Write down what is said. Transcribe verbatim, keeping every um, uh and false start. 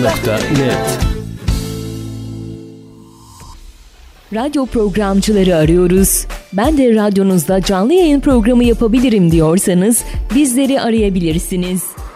nokta net. Radyo programcıları arıyoruz. Ben de radyonuzda canlı yayın programı yapabilirim diyorsanız bizleri arayabilirsiniz.